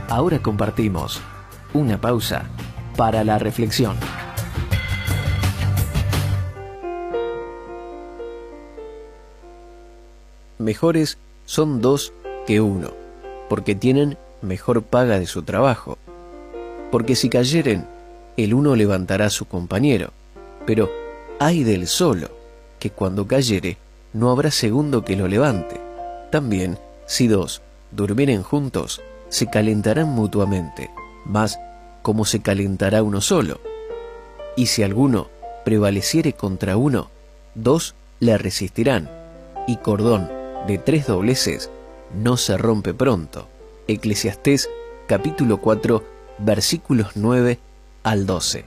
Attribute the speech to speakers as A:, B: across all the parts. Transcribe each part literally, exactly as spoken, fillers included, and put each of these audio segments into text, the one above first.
A: Ahora compartimos una pausa para la reflexión. Mejores son dos que uno, porque tienen mejor paga de su trabajo. Porque si cayeren, el uno levantará a su compañero, pero ay del solo, que cuando cayere no habrá segundo que lo levante. También, si dos durmieren juntos, se calentarán mutuamente, mas como se calentará uno solo. Y si alguno prevaleciere contra uno, dos le resistirán, y cordón de tres dobleces no se rompe pronto. Eclesiastés capítulo cuatro, versículos nueve al doce.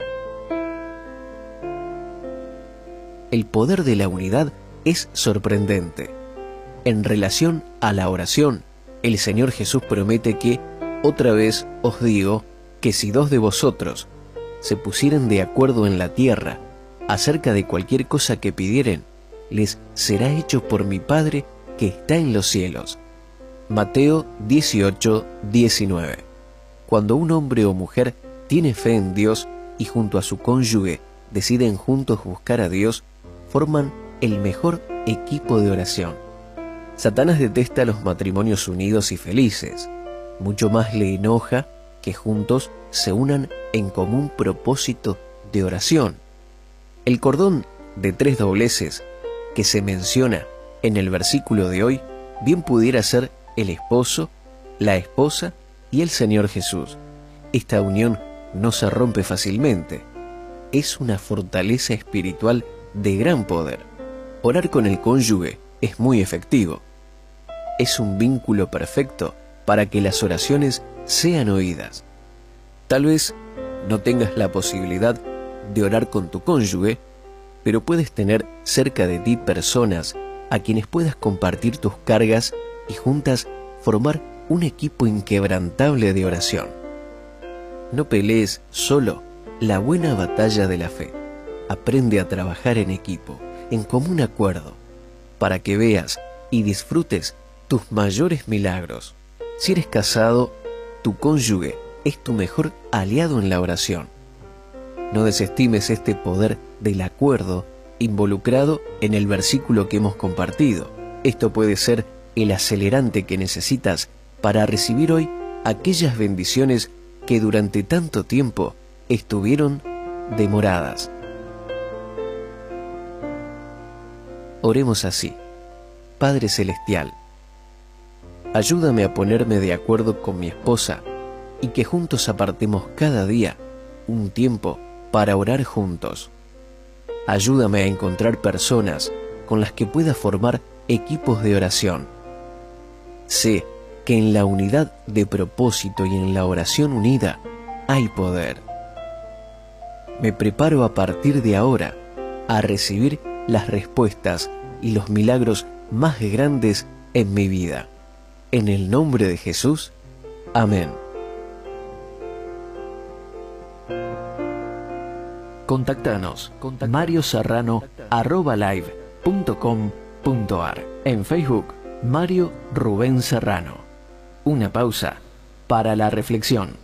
A: El poder de la unidad es sorprendente. En relación a la oración, el Señor Jesús promete que, otra vez os digo, que si dos de vosotros se pusieren de acuerdo en la tierra acerca de cualquier cosa que pidieren, les será hecho por mi Padre que está en los cielos. Mateo dieciocho, diecinueve. Cuando un hombre o mujer tiene fe en Dios y junto a su cónyuge deciden juntos buscar a Dios, forman el mejor equipo de oración. Satanás detesta los matrimonios unidos y felices. Mucho más le enoja que juntos se unan en común propósito de oración. El cordón de tres dobleces que se menciona en el versículo de hoy bien pudiera ser el esposo, la esposa y el Señor Jesús. Esta unión no se rompe fácilmente. Es una fortaleza espiritual de gran poder. Orar con el cónyuge es muy efectivo. Es un vínculo perfecto para que las oraciones sean oídas. Tal vez no tengas la posibilidad de orar con tu cónyuge, pero puedes tener cerca de ti personas a quienes puedas compartir tus cargas y juntas formar un equipo inquebrantable de oración. No pelees solo la buena batalla de la fe. Aprende a trabajar en equipo, en común acuerdo, para que veas y disfrutes tus mayores milagros. Si eres casado, tu cónyuge es tu mejor aliado en la oración. No desestimes este poder del acuerdo involucrado en el versículo que hemos compartido. Esto puede ser el acelerante que necesitas para recibir hoy aquellas bendiciones que durante tanto tiempo estuvieron demoradas. Oremos así. Padre Celestial, ayúdame a ponerme de acuerdo con mi esposa y que juntos apartemos cada día un tiempo para orar juntos. Ayúdame a encontrar personas con las que pueda formar equipos de oración. Sé que en la unidad de propósito y en la oración unida hay poder. Me preparo a partir de ahora a recibir las respuestas y los milagros más grandes en mi vida. En el nombre de Jesús. Amén. Contactanos mario serrano arroba live punto com punto ar. En Facebook, Mario Rubén Serrano. Una pausa para la reflexión.